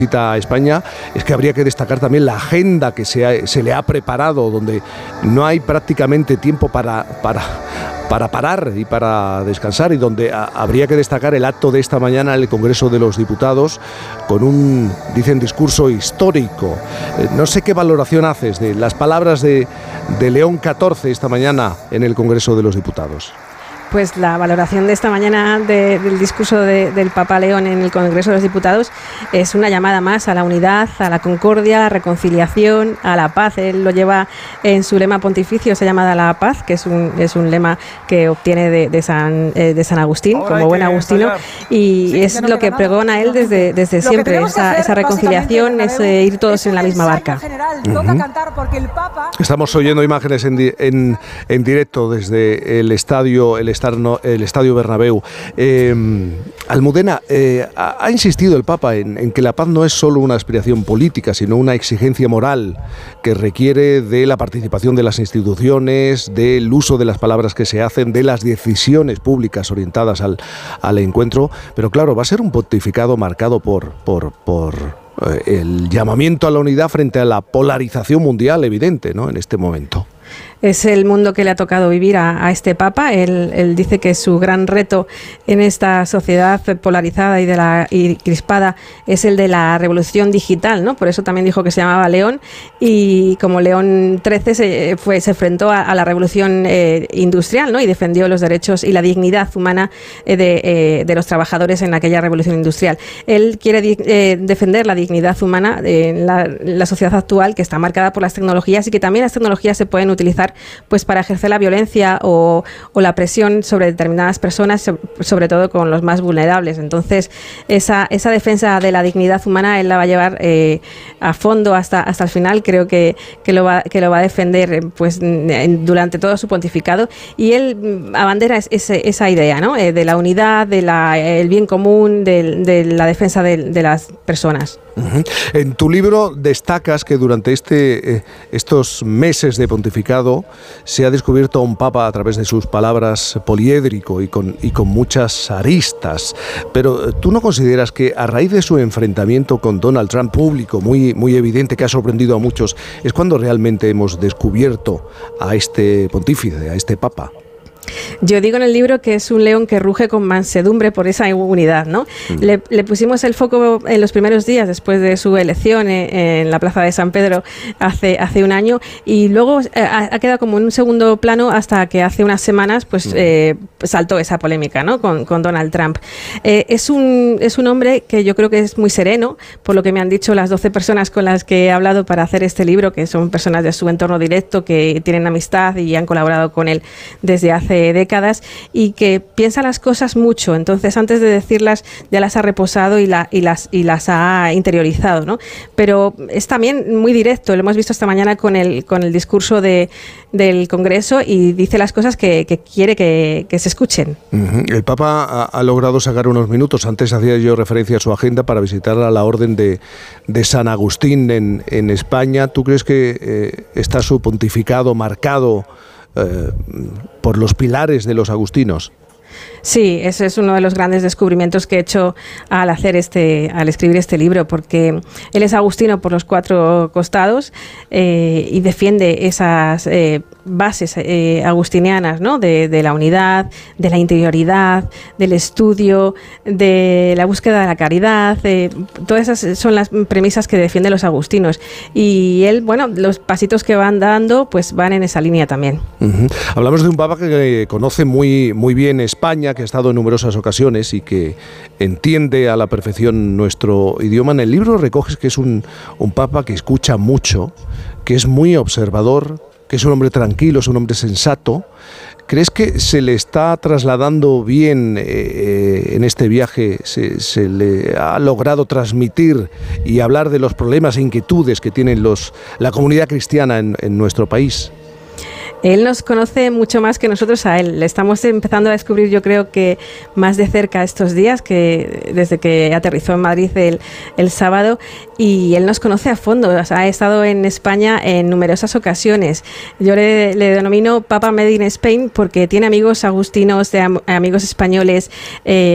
visita a España, es que habría que destacar también la agenda que se le ha preparado, donde no hay prácticamente tiempo para parar y para descansar, y donde habría que destacar el acto de esta mañana en el Congreso de los Diputados con un, dicen, discurso histórico. No sé qué valoración haces de las palabras de León XIV esta mañana en el Congreso de los Diputados. Pues la valoración de esta mañana del discurso del Papa León en el Congreso de los Diputados es una llamada más a la unidad, a la concordia, a la reconciliación, a la paz. Él lo lleva en su lema pontificio, esa llamada a la paz, que es un lema que obtiene de San Agustín, como buen agustino, y es lo que pregona él desde siempre, esa reconciliación, es ir todos en la misma barca. Estamos oyendo imágenes en directo desde el estadio Bernabéu. Almudena, ha insistido el Papa en que la paz no es solo una aspiración política, sino una exigencia moral que requiere de la participación de las instituciones, del uso de las palabras que se hacen, de las decisiones públicas orientadas al encuentro. Pero claro, va a ser un pontificado marcado por el llamamiento a la unidad frente a la polarización mundial evidente, ¿no?, en este momento. Es el mundo que le ha tocado vivir a este Papa. Él dice que su gran reto en esta sociedad polarizada y crispada es el de la revolución digital, ¿no? Por eso también dijo que se llamaba León, y como León XIII se enfrentó a la revolución industrial, ¿no?, y defendió los derechos y la dignidad humana de los trabajadores en aquella revolución industrial. Él quiere defender la dignidad humana en la sociedad actual, que está marcada por las tecnologías, y que también las tecnologías se pueden utilizar pues para ejercer la violencia o la presión sobre determinadas personas, sobre todo con los más vulnerables. Entonces, esa defensa de la dignidad humana él la va a llevar a fondo hasta el final. Creo que lo va a defender pues durante todo su pontificado, y él abandera esa idea, ¿no?, de la unidad, el bien común, de la defensa de las personas. Uh-huh. En tu libro destacas que durante estos meses de pontificado se ha descubierto a un papa a través de sus palabras poliédrico y con muchas aristas. Pero ¿tú no consideras que a raíz de su enfrentamiento con Donald Trump público, muy, muy evidente, que ha sorprendido a muchos, es cuando realmente hemos descubierto a este pontífice, a este papa? Yo digo en el libro que es un león que ruge con mansedumbre por esa unidad, ¿no? Le pusimos el foco en los primeros días después de su elección en la Plaza de San Pedro hace un año, y luego ha quedado como en un segundo plano hasta que hace unas semanas pues saltó esa polémica, ¿no?, con Donald Trump. Es un hombre que yo creo que es muy sereno, por lo que me han dicho las 12 personas con las que he hablado para hacer este libro, que son personas de su entorno directo, que tienen amistad y han colaborado con él desde hace décadas, y que piensa las cosas mucho. Entonces, antes de decirlas ya las ha reposado y las ha interiorizado, ¿no? Pero es también muy directo. Lo hemos visto esta mañana con el discurso del Congreso, y dice las cosas que quiere que se escuchen. Uh-huh. El Papa ha logrado sacar unos minutos. Antes hacía yo referencia a su agenda para visitar a la Orden de San Agustín en España. ¿Tú crees que está su pontificado marcado por los pilares de los agustinos? Sí, ese es uno de los grandes descubrimientos que he hecho al escribir este libro, porque él es agustino por los 4 costados y defiende esas bases agustinianas, ¿no?, de la unidad, de la interioridad, del estudio, de la búsqueda de la caridad. Todas esas son las premisas que defienden los agustinos, y él, bueno, los pasitos que van dando pues van en esa línea también. Uh-huh. Hablamos de un papa que conoce muy, muy bien España, que ha estado en numerosas ocasiones y que entiende a la perfección nuestro idioma. En el libro recoges que es un papa que escucha mucho, que es muy observador, que es un hombre tranquilo, es un hombre sensato. ¿Crees que se le está trasladando bien en este viaje? ¿Se le ha logrado transmitir y hablar de los problemas e inquietudes que tienen la comunidad cristiana en nuestro país? Él nos conoce mucho más que nosotros a él. Le estamos empezando a descubrir, yo creo que más de cerca estos días, que desde que aterrizó en Madrid el sábado, y él nos conoce a fondo. O sea, ha estado en España en numerosas ocasiones. Yo le denomino Papa Made in Spain porque tiene amigos agustinos, amigos españoles,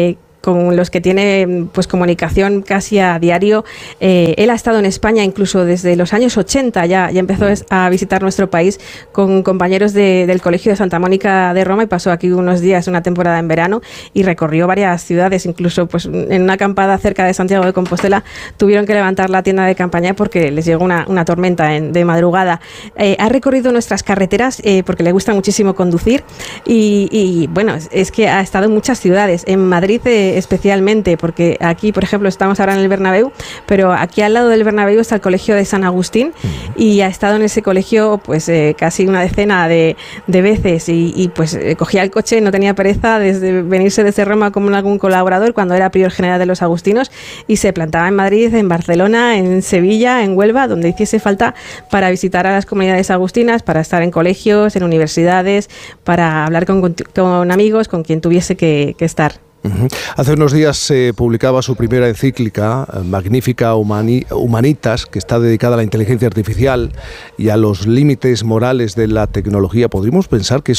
con los que tiene pues comunicación casi a diario. Él ha estado en España incluso desde los años 80, ya empezó a visitar nuestro país con compañeros del Colegio de Santa Mónica de Roma y pasó aquí unos días, una temporada en verano, y recorrió varias ciudades, incluso pues en una acampada cerca de Santiago de Compostela tuvieron que levantar la tienda de campaña porque les llegó una tormenta de madrugada. Ha recorrido nuestras carreteras porque le gusta muchísimo conducir y bueno, es que ha estado en muchas ciudades, en Madrid especialmente, porque aquí, por ejemplo, estamos ahora en el Bernabéu, pero aquí al lado del Bernabéu está el Colegio de San Agustín y ha estado en ese colegio pues casi una decena de veces y pues cogía el coche, no tenía pereza desde venirse desde Roma como algún colaborador cuando era prior general de los agustinos y se plantaba en Madrid, en Barcelona, en Sevilla, en Huelva, donde hiciese falta para visitar a las comunidades agustinas, para estar en colegios, en universidades, para hablar con amigos, con quien tuviese que estar. Hace unos días se publicaba su primera encíclica, Magnifica Humanitas, que está dedicada a la inteligencia artificial y a los límites morales de la tecnología. Podríamos pensar que es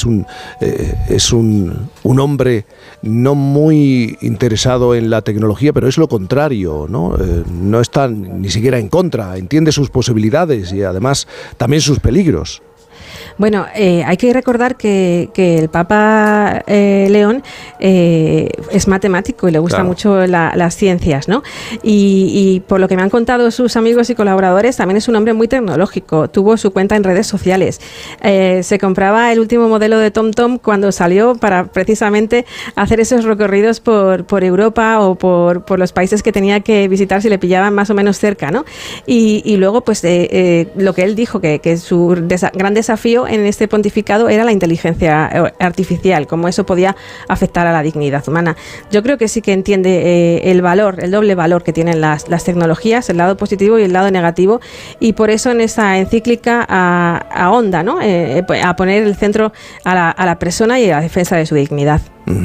un hombre no muy interesado en la tecnología, pero es lo contrario, ¿no? No está ni siquiera en contra, entiende sus posibilidades y además también sus peligros. Bueno, hay que recordar que el Papa León es matemático y le gusta mucho las ciencias, ¿no? Y por lo que me han contado sus amigos y colaboradores, también es un hombre muy tecnológico. Tuvo su cuenta en redes sociales. Se compraba el último modelo de TomTom cuando salió para precisamente hacer esos recorridos por Europa o por los países que tenía que visitar si le pillaban más o menos cerca, ¿no? Y luego, pues, lo que él dijo, que su gran desafío en este pontificado era la inteligencia artificial, cómo eso podía afectar a la dignidad humana. Yo creo que sí que entiende el doble valor que tienen las tecnologías, el lado positivo y el lado negativo, y por eso en esa encíclica ahonda, ¿no? A poner el centro a la persona y a la defensa de su dignidad.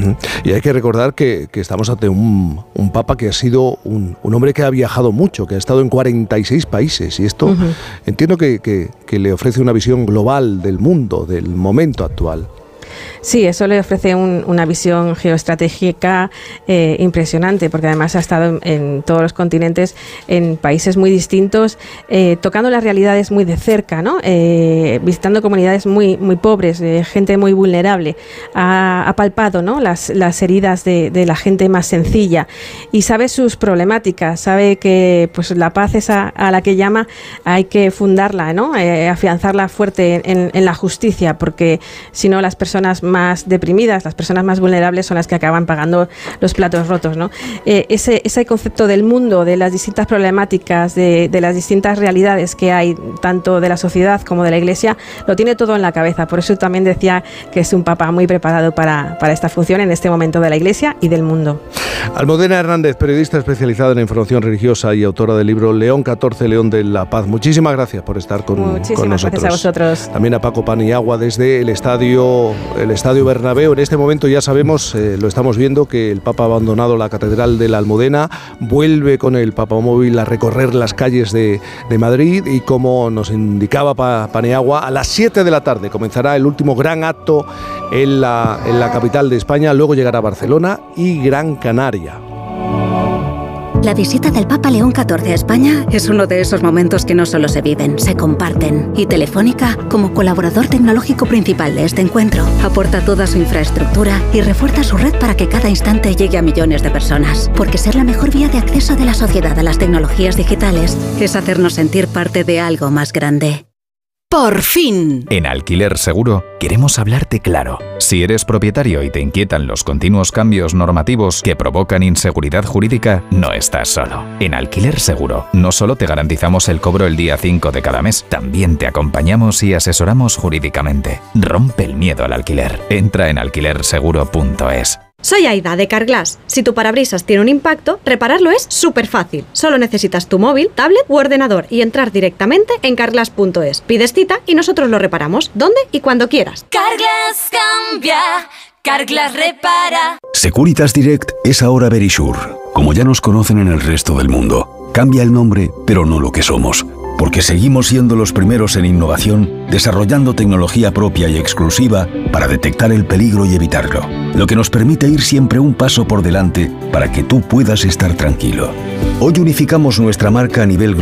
Y hay que recordar que estamos ante un papa que ha sido un hombre que ha viajado mucho, que ha estado en 46 países, y esto entiendo que le ofrece una visión global del mundo, del momento actual. Sí, eso le ofrece una visión geoestratégica impresionante, porque además ha estado en todos los continentes, en países muy distintos, tocando las realidades muy de cerca, ¿no? Visitando comunidades muy, muy pobres, gente muy vulnerable. Ha palpado, ¿no? las heridas de la gente más sencilla y sabe sus problemáticas, sabe que pues la paz esa a la que llama hay que fundarla, ¿no? Afianzarla fuerte en la justicia, porque si no las personas más deprimidas, las personas más vulnerables son las que acaban pagando los platos rotos, ¿no? Ese concepto del mundo, de las distintas problemáticas, de las distintas realidades que hay, tanto de la sociedad como de la Iglesia, lo tiene todo en la cabeza. Por eso también decía que es un papa muy preparado para esta función en este momento de la Iglesia y del mundo. Almudena Hernández, periodista especializada en información religiosa y autora del libro León XIV, León de la Paz. Muchísimas gracias por estar con nosotros. Gracias a vosotros. También a Paco Paniagua desde el Estadio Bernabéu. En este momento ya sabemos, lo estamos viendo, que el Papa ha abandonado la Catedral de la Almudena, vuelve con el Papamóvil a recorrer las calles de Madrid y, como nos indicaba Paniagua, a las 7 de la tarde comenzará el último gran acto en la capital de España, luego llegará a Barcelona y Gran Canaria. La visita del Papa León XIV a España es uno de esos momentos que no solo se viven, se comparten. Y Telefónica, como colaborador tecnológico principal de este encuentro, aporta toda su infraestructura y refuerza su red para que cada instante llegue a millones de personas. Porque ser la mejor vía de acceso de la sociedad a las tecnologías digitales es hacernos sentir parte de algo más grande. ¡Por fin! En Alquiler Seguro queremos hablarte claro. Si eres propietario y te inquietan los continuos cambios normativos que provocan inseguridad jurídica, no estás solo. En Alquiler Seguro no solo te garantizamos el cobro el día 5 de cada mes, también te acompañamos y asesoramos jurídicamente. Rompe el miedo al alquiler. Entra en alquilerseguro.es. Soy Aida, de Carglass. Si tu parabrisas tiene un impacto, repararlo es súper fácil. Solo necesitas tu móvil, tablet u ordenador y entrar directamente en carglass.es. Pides cita y nosotros lo reparamos, donde y cuando quieras. Carglass cambia, Carglass repara. Securitas Direct es ahora Verisure, como ya nos conocen en el resto del mundo. Cambia el nombre, pero no lo que somos. porque seguimos siendo los primeros en innovación, desarrollando tecnología propia y exclusiva para detectar el peligro y evitarlo, lo que nos permite ir siempre un paso por delante para que tú puedas estar tranquilo. Hoy unificamos nuestra marca a nivel global